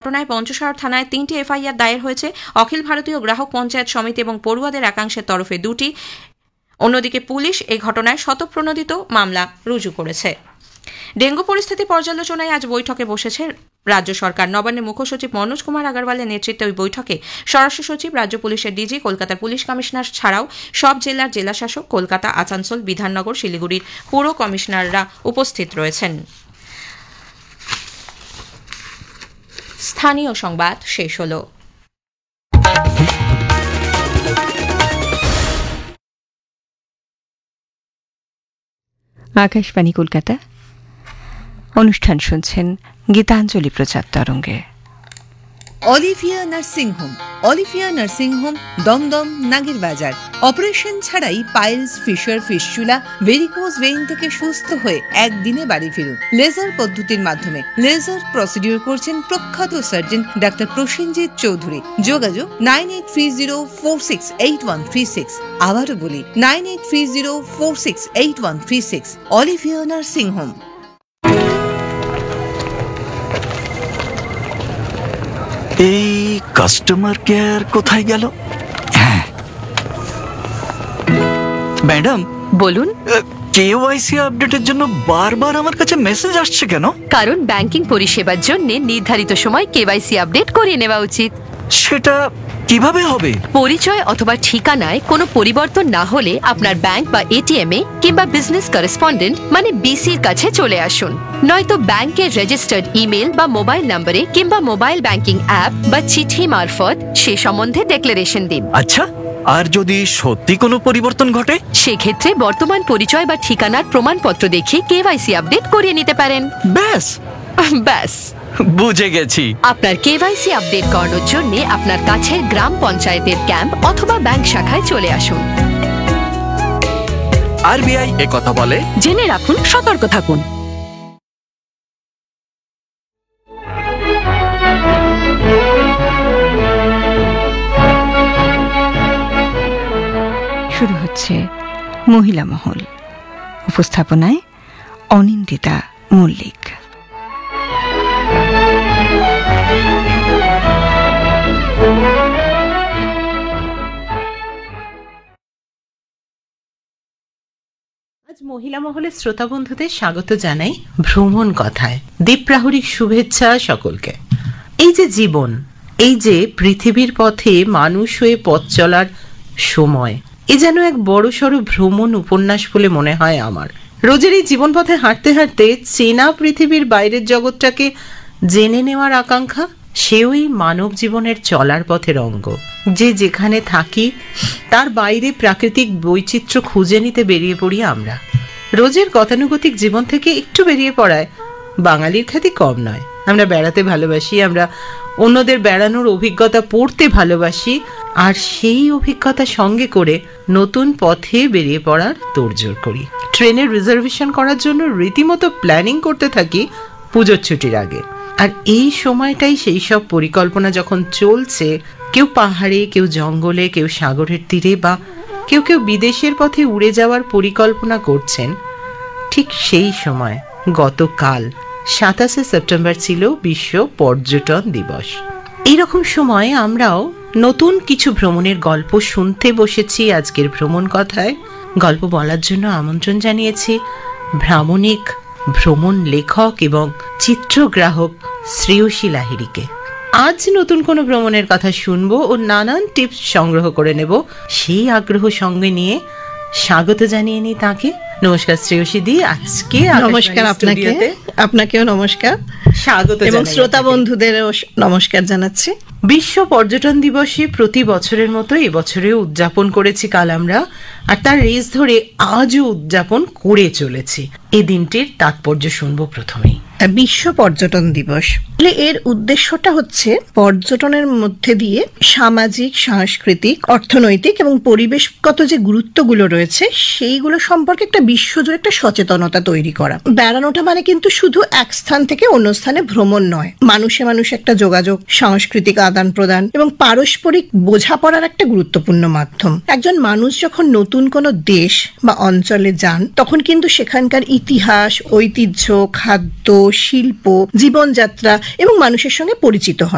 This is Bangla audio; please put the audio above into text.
ঘটনায় পঞ্চশহর থানায় 3টি এফআইআর দায়ের হয়েছে। অখিল ভারতীয় গ্রাহক পঞ্চায়েত সমিতি এবং পড়ুয়াদের একাংশের তরফে 2টি। অন্যদিকে পুলিশ এই ঘটনায় স্বতঃপ্রণোদিত মামলা রুজু করেছে। ডেঙ্গু পরিস্থিতি পর্যালোচনায় আজ বৈঠকে বসেছে রাজ্য সরকার। নবান্নের মুখ্য সচিব মনোজ কুমার আগরওয়ালের নেতৃত্বে ওই বৈঠকে স্বরাষ্ট্র সচিব, রাজ্য পুলিশের ডিজি, কলকাতার পুলিশ কমিশনার ছাড়াও সব জেলার জেলাশাসক, কলকাতা, আসানসোল, বিধাননগর, শিলিগুড়ির পুর কমিশনাররা উপস্থিত রয়েছেন। স্থানীয় সংবাদ শেষ হল। আকাশবাণী কলকাতা, অনুষ্ঠান শুনছেন গীতাঞ্জলি প্রচার তরঙ্গে। Olivia nursing home. Olivia nursing home, Dumdum, নাগের বাজার। অপারেশন ছাড়াই piles, fisher, fistula, varicose vein থেকে সুস্থ হয়ে একদিনে বাড়ি ফিরুন লেজার পদ্ধতির মাধ্যমে। লেজার প্রসিডিউর করছেন প্রখ্যাত সার্জন ডাক্তার প্রসেনজিৎ চৌধুরী। যোগাযোগ 9830468136। আবারও বলি 9830468136। Olivia nursing home. এই কাস্টমার কেয়ার কোথায় গেল? হ্যাঁ, ম্যাডাম বলুন। কেওয়াইসি আপডেটের জন্য বারবার আমার কাছে মেসেজ আসছে কেন? কারণ ব্যাংকিং পরিষেবার জন্য নির্ধারিত সময় কেওয়াইসি আপডেট করিয়ে নেওয়া উচিত। সেটা কিভাবে হবে? পরিচয় অথবা ঠিকানায় কোনো পরিবর্তন না হলে আপনার ব্যাংক বা এটিএম এ কিংবা বিজনেস করেসপন্ডেন্ট মানে বিসির কাছে চলে আসুন। নয়তো ব্যাংকের রেজিস্টার্ড ইমেল বা মোবাইল নম্বরে কিংবা মোবাইল ব্যাংকিং অ্যাপ বা চিঠি মারফত সে সম্বন্ধে ডেক্লারেশন দিন। আচ্ছা, আর যদি সত্যি কোনো পরিবর্তন ঘটে? সেক্ষেত্রে বর্তমান পরিচয় বা ঠিকানার প্রমাণপত্র দেখিয়ে কেওয়াইসি আপডেট করিয়ে নিতে পারেন। ব্যাস ব্যাস, বুঝে গেছি। আপনার কেওয়াইসি আপডেট করানোর জন্য আপনার কাছের গ্রাম পঞ্চায়েতের ক্যাম্প অথবা ব্যাংক শাখায় চলে আসুন। আরবিআই একথা বলে। জেনে রাখুন, সতর্ক থাকুন। শুরু হচ্ছে মহিলা মহল। উপস্থাপনায় অনিন্দিতা মল্লিক। আজ মহিলা মহলের শ্রোতা বন্ধুদের স্বাগত জানাই ভ্রমণ কথায়। দীপ্রাহরিক শুভেচ্ছা সকলকে। এই যে জীবন, এই যে পৃথিবীর পথে মানুষ হয়ে পথ চলার সময়, এ যেন এক বড়সড় ভ্রমণ উপন্যাস বলে মনে হয় আমার। রোজের এই জীবন পথে হাঁটতে হাঁটতে চেনা পৃথিবীর বাইরের জগৎটাকে জেনে নেওয়ার আকাঙ্ক্ষা, সেওই মানব জীবনের চলার পথের অঙ্গ। যে যেখানে থাকি তার বাইরে প্রাকৃতিক বৈচিত্র্য খুঁজে নিতে বেরিয়ে পড়ি আমরা। রোজের গতানুগতিক জীবন থেকে একটু বেরিয়ে পড়ায় বাঙালির খ্যাতি কম নয়। আমরা বেড়াতে ভালোবাসি, আমরা অন্যদের বেড়ানোর অভিজ্ঞতা পড়তে ভালোবাসি, আর সেই অভিজ্ঞতা সঙ্গে করে নতুন পথে বেরিয়ে পড়ার তোড়জোড় করি। ট্রেনের রিজার্ভেশন করার জন্য রীতিমতো প্ল্যানিং করতে থাকি পুজোর ছুটির আগে। আর এই সময়টাই সেই সব পরিকল্পনা যখন চলছে, কেউ পাহাড়ে, কেউ জঙ্গলে, কেউ সাগরের তীরে, বা কেউ কেউ বিদেশের পথে উড়ে যাওয়ার পরিকল্পনা করছেন, ঠিক সেই সময় গতকাল 27শে সেপ্টেম্বর ছিল বিশ্ব পর্যটন দিবস। এইরকম সময় আমরাও নতুন কিছু ভ্রমণের গল্প শুনতে বসেছি আজকের ভ্রমণ কথায়। গল্প বলার জন্য আমন্ত্রণ জানিয়েছি ভ্রামণিক, ভ্রমণ লেখক এবং চিত্রগ্রাহক শ্রেয়সী লাহিড়ীকে। আজ নতুন কোনো ভ্রমণের কথা শুনবো ও নানান টিপস সংগ্রহ করে নেব। সেই আগ্রহ সঙ্গে নিয়ে স্বাগত জানিয়ে নি তাকে। নমস্কার শ্রেয়সী দি। আজকে নমস্কার আপনাকেও নমস্কার, স্বাগত এবং শ্রোতা বন্ধুদেরও নমস্কার জানাচ্ছি। বিশ্ব পর্যটন দিবসে প্রতি বছরের মতো এবছরেও উদযাপন করেছি কাল আমরা, আর তার রেস ধরে আজও উদযাপন করে চলেছি। এই দিনটির তাৎপর্য শুনবো প্রথমেই। বিশ্ব পর্যটন দিবস, এর উদ্দেশ্যটা হচ্ছে পর্যটনের মধ্যে দিয়ে সামাজিক, সাংস্কৃতিক, অর্থনৈতিক এবং পরিবেশগত যে গুরুত্বগুলো রয়েছে সেইগুলো সম্পর্কে একটা বিশ্বজুড়ে একটা সচেতনতা তৈরি করা। বেড়ানোটা মানে কিন্তু শুধু এক স্থান থেকে অন্য স্থানে ভ্রমণ নয়, মানুষে মানুষ একটা যোগাযোগ, সাংস্কৃতিক আদান প্রদান এবং পারস্পরিক বোঝাপড়ার একটা গুরুত্বপূর্ণ মাধ্যম। একজন মানুষ যখন নতুন কোনো দেশ বা অঞ্চলে যান, তখন কিন্তু সেখানকার ইতিহাস, ঐতিহ্য, খাদ্য, শিল্প, জীবনযাত্রা এবং মানুষের সঙ্গে পরিচিত হন।